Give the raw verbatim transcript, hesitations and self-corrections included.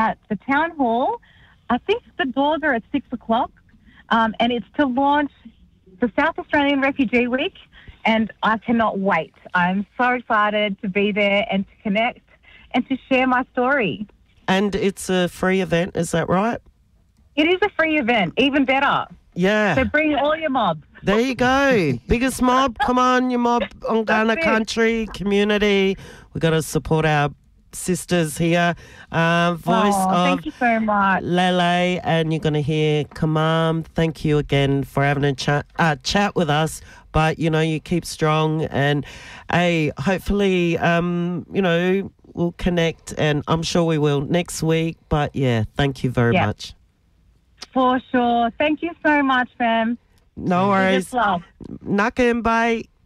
at the town hall. I think the doors are at six o'clock, um, and it's to launch the South Australian Refugee Week, and I cannot wait. I'm so excited to be there and to connect and to share my story. And it's a free event, is that right? It is a free event, even better. Yeah. So bring all your mobs. There you go. Biggest mob. Come on, your mob on Ghana country, community. We've got to support our sisters here. Uh, voice oh, of thank you so much. Lele, and you're going to hear Kamam. Thank you again for having a chat, uh, chat with us. But, you know, you keep strong and, hey, hopefully, um, you know, we'll connect, and I'm sure we will next week. But, yeah, thank you very yeah. much. For sure. Thank you so much, fam. No worries. Love. Nakim, bye.